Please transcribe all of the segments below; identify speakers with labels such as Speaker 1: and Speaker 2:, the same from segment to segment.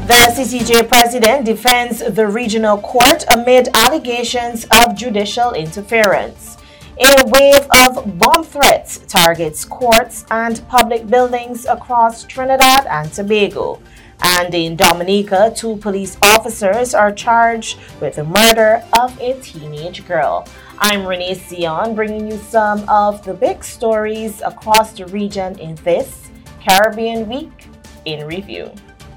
Speaker 1: The CCJ president defends the regional court amid allegations of judicial interference. A wave of bomb threats targets courts and public buildings across Trinidad and Tobago. And in Dominica, 2 police officers are charged with the murder of a teenage girl. I'm Renee Sion, bringing you some of the big stories across the region in this Caribbean Week in Review.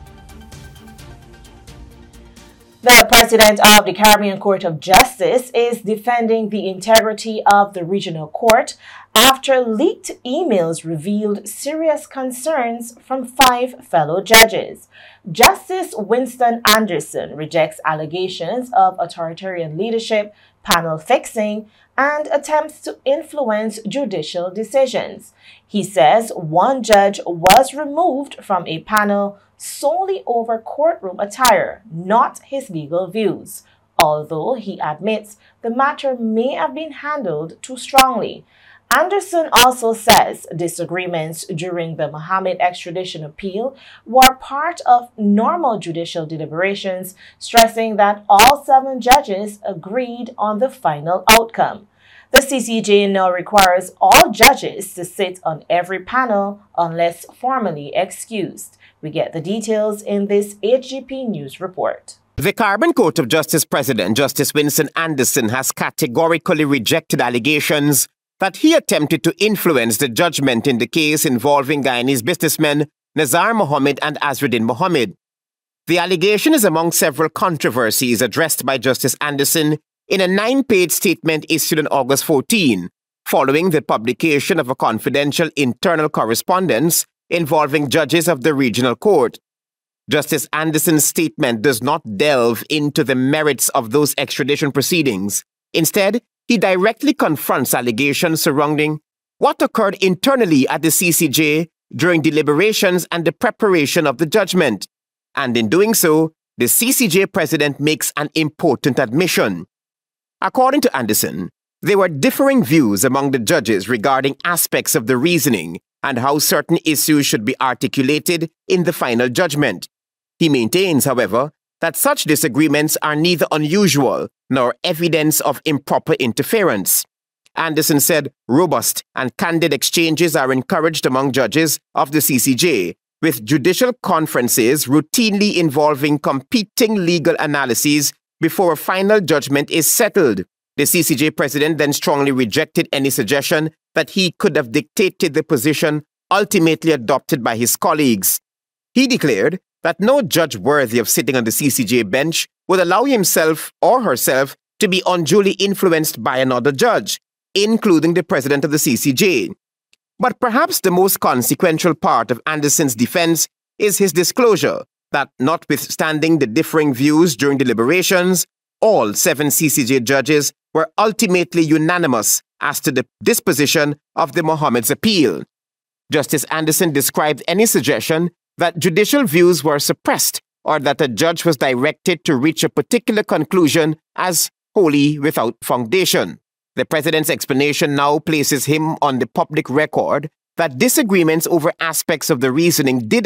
Speaker 1: The president of the Caribbean Court of Justice is defending the integrity of the regional court after leaked emails revealed serious concerns from 5 fellow judges. Justice Winston Anderson rejects allegations of authoritarian leadership, panel fixing, and attempts to influence judicial decisions. He says one judge was removed from a panel solely over courtroom attire, not his legal views, although he admits the matter may have been handled too strongly. Anderson also says disagreements during the Mohammed extradition appeal were part of normal judicial deliberations, stressing that all 7 judges agreed on the final outcome. The CCJ now requires all judges to sit on every panel unless formally excused. We get the details in this HGP News report.
Speaker 2: The Caribbean Court of Justice President, Justice Winston Anderson, has categorically rejected allegations that he attempted to influence the judgment in the case involving Guyanese businessmen Nazar Mohammed and Azruddin Mohammed. The allegation is among several controversies addressed by Justice Anderson in a 9-page statement issued on August 14, following the publication of a confidential internal correspondence involving judges of the regional court. Justice Anderson's statement does not delve into the merits of those extradition proceedings. Instead, he directly confronts allegations surrounding what occurred internally at the CCJ during deliberations and the preparation of the judgment. And in doing so, the CCJ president makes an important admission. According to Anderson, there were differing views among the judges regarding aspects of the reasoning and how certain issues should be articulated in the final judgment. He maintains, however, that such disagreements are neither unusual nor evidence of improper interference. Anderson said robust and candid exchanges are encouraged among judges of the CCJ, with judicial conferences routinely involving competing legal analyses before a final judgment is settled. The CCJ president then strongly rejected any suggestion that he could have dictated the position ultimately adopted by his colleagues. He declared that no judge worthy of sitting on the CCJ bench would allow himself or herself to be unduly influenced by another judge, including the president of the CCJ. But perhaps the most consequential part of Anderson's defense is his disclosure that notwithstanding the differing views during deliberations, all 7 CCJ judges were ultimately unanimous as to the disposition of the Mohammed's appeal. Justice Anderson described any suggestion that judicial views were suppressed or that a judge was directed to reach a particular conclusion as wholly without foundation. The president's explanation now places him on the public record that disagreements over aspects of the reasoning did